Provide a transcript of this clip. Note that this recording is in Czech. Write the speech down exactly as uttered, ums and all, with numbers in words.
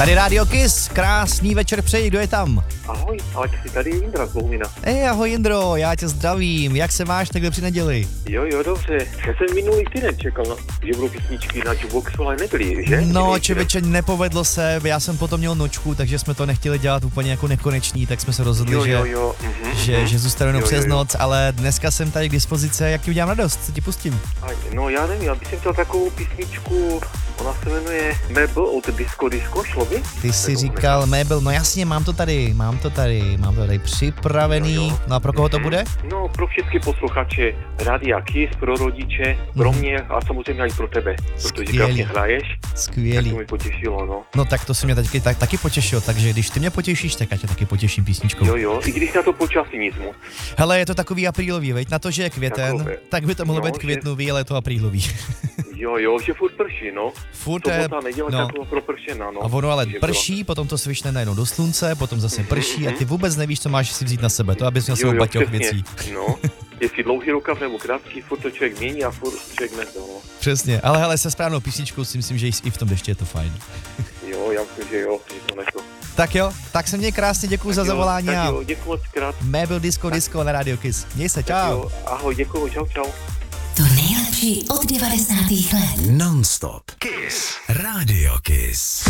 Tady Radio Kiss, krásný večer přeji, kdo je tam? Ahoj, Alexi, tady je Jindra z Bohumina. Ej, ahoj Jindro, já tě zdravím, jak se máš takhle při neděli? Jo, jo, dobře. Já jsem minulý týden čekal, že budou písničky na Jukeboxu, ale nebyly, že? No, čeveče, nepovedlo se, já jsem potom měl nočku, takže jsme to nechtěli dělat úplně jako nekonečný, tak jsme se rozhodli, jo, že, jo, jo. Mhm, že, mhm. že zůstanu jenom Jo, přes jo, jo. noc, ale dneska jsem tady k dispozici, jak ti udělám radost, co ti pustím? Aj, no já nevím, já bych chtěl takovou písničku, ona se jmenuje Mabel od Disco Disco, šlo by? Ty jsi Nebo říkal Mabel, no jasně, mám to tady, mám to tady, mám to tady připravený, Jo, jo. no a pro koho to Mhm. bude? No, pro všechny posluchače Rádia Kiss, pro rodiče, pro mě a samozřejmě i pro tebe, protože Skvělý. krásně hraješ, tak Skvělý. to mi potěšilo, no. No tak to se mě taky, tak, taky potěšilo, takže když ty mě potěšíš, tak já tě taky potěším písničkou. Jo, jo, i když na to počasí nic moc. Hele, je to takový aprílový, veď? Na to, že je květen, Takové. tak by to mohlo No, být že- květnový, ale je to aprílový. Jo, jo, že furt prší, no. Furt je, Sobota, neděle, no. taková propršená, no. A ono ale Že prší, potom to svišne najednou do slunce, potom zase prší a ty vůbec nevíš, co máš si vzít na sebe, to abys měl svou baťoch přesně, věcí. No, jestli dlouhý rukav nebo krátký, furt to člověk mění a furt člověk ne to, no. Přesně, ale hele, se správnou písničkou si myslím, že i v tom deště je to fajn. Jo, já myslím, že jo, že to nechto. Tak jo, tak se mě krásně děkuju za zavolání tak a jo, děkuji moc krát. Mabel Disco Disco na Radio Kiss. Měj se, Tak čau. jo, ahoj, děkuji, čau, čau. To nejlepší od devadesátých let. Non-stop. Kiss. Radio Kiss.